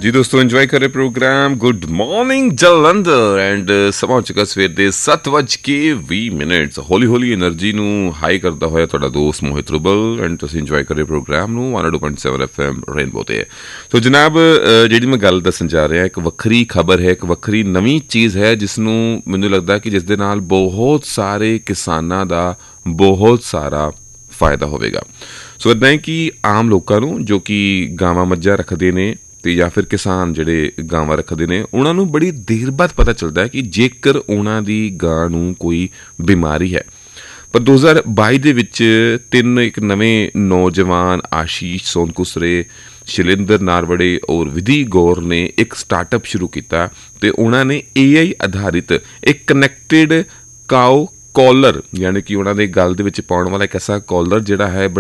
ਜੀ ਦੋਸਤੋ ਇੰਜੋਏ ਕਰੇ programme good morning Jalandhar and ਸਮਾਂ ਹੋ ਚੁੱਕਾ ਸਵੇਰ ਦੇ 7:20 ਹੌਲੀ ਹੌਲੀ એનર્ਜੀ ਨੂੰ ਹਾਈ ਕਰਦਾ ਹੋਇਆ ਤੁਹਾਡਾ ਦੋਸਤ ਮੋਹਿਤ ਰੁਬਲ ਐਂਡ ਤੁਸੀਂ ਇੰਜੋਏ ਕਰੇ ਪ੍ਰੋਗਰਾਮ ਨੂੰ 102.7 FM ਰੇਨਬੋ ਤੇ। ਸੋ ਜਨਾਬ ਜਿਹੜੀ ਮੈਂ ਗੱਲ ਦੱਸਣ ਜਾ ਰਿਹਾ ਇੱਕ ਵੱਖਰੀ ਖਬਰ ਹੈ, ਇੱਕ ਵੱਖਰੀ ਨਵੀਂ ਚੀਜ਼ ਹੈ ਜਿਸ ਨੂੰ ਮੈਨੂੰ ਲੱਗਦਾ ਕਿ ਜਿਸ ਦੇ ਨਾਲ ਬਹੁਤ ਸਾਰੇ ਕਿਸਾਨਾਂ ਦਾ ਬਹੁਤ ਸਾਰਾ ਫਾਇਦਾ ਹੋਵੇਗਾ। ਸੋ ਇੱਦਾਂ ਹੈ ਕਿ ਆਮ ਲੋਕਾਂ ਨੂੰ ਜੋ ਕਿ ਗਾਵਾਂ ਮੱਝਾਂ ਰੱਖਦੇ ਨੇ ਅਤੇ ਜਾਂ ਫਿਰ ਕਿਸਾਨ ਜਿਹੜੇ ਗਾਵਾਂ ਰੱਖਦੇ ਨੇ ਉਹਨਾਂ ਨੂੰ ਬੜੀ ਦੇਰ ਬਾਅਦ ਪਤਾ ਚੱਲਦਾ ਹੈ ਕਿ ਜੇਕਰ ਉਹਨਾਂ ਦੀ ਗਾਂ ਨੂੰ ਕੋਈ ਬਿਮਾਰੀ ਹੈ। ਪਰ 2022 ਦੇ ਵਿੱਚ ਇੱਕ ਨਵੇਂ ਨੌਜਵਾਨ ਆਸ਼ੀਸ਼ ਸੋਨਕੁਸਰੇ, ਸ਼ੈਲਿੰਦਰ ਨਾਰਵੜੇ ਔਰ ਵਿਧੀ ਗੌਰ ਨੇ ਇੱਕ ਸਟਾਰਟਅਪ ਸ਼ੁਰੂ ਕੀਤਾ ਅਤੇ ਉਹਨਾਂ ਨੇ AI ਆਧਾਰਿਤ ਇੱਕ ਕਨੈਕਟਿਡ ਕਾਓ ਕਾਲਰ ਯਾਨੀ ਕਿ ਉਹਨਾਂ ਦੇ ਗਲ ਦੇ ਵਿੱਚ ਪਾਉਣ ਵਾਲਾ ਇੱਕ ਐਸਾ ਕਾਲਰ ਜਿਹੜਾ ਹੈ